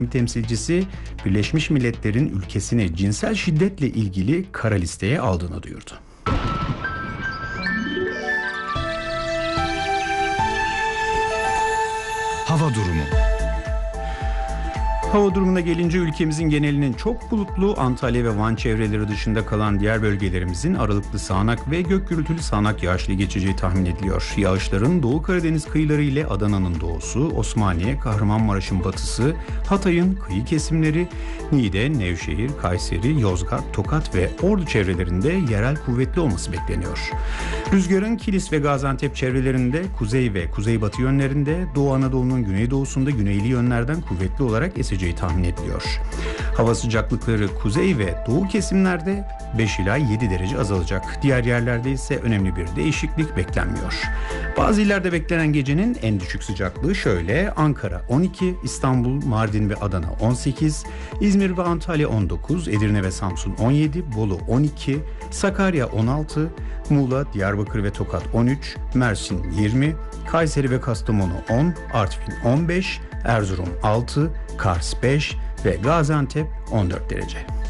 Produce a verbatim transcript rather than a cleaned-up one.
temsilcisi Birleşmiş Milletler'in ülkesini cinsel şiddetle ilgili kara listeye aldığını duyurdu. Hava durumu. Hava durumuna gelince ülkemizin genelinin çok bulutlu, Antalya ve Van çevreleri dışında kalan diğer bölgelerimizin aralıklı sağanak ve gök gürültülü sağanak yağışlı geçeceği tahmin ediliyor. Yağışların Doğu Karadeniz kıyıları ile Adana'nın doğusu, Osmaniye, Kahramanmaraş'ın batısı, Hatay'ın kıyı kesimleri, Niğde, Nevşehir, Kayseri, Yozgat, Tokat ve Ordu çevrelerinde yerel kuvvetli olması bekleniyor. Rüzgarın Kilis ve Gaziantep çevrelerinde kuzey ve kuzeybatı yönlerinde, Doğu Anadolu'nun güneydoğusunda güneyli yönlerden kuvvetli olarak eseceği tahmin ediliyor. Hava sıcaklıkları kuzey ve doğu kesimlerde beş ila yedi derece azalacak. Diğer yerlerde ise önemli bir değişiklik beklenmiyor. Bazı illerde beklenen gecenin en düşük sıcaklığı şöyle: Ankara on iki, İstanbul, Mardin ve Adana on sekiz, İzmir ve Antalya on dokuz, Edirne ve Samsun on yedi, Bolu on iki, Sakarya on altı, Muğla, Diyarbakır ve Tokat on üç, Mersin yirmi, Kayseri ve Kastamonu on, Artvin on beş, Erzurum altı, Kars beş ve Gaziantep on dört derece.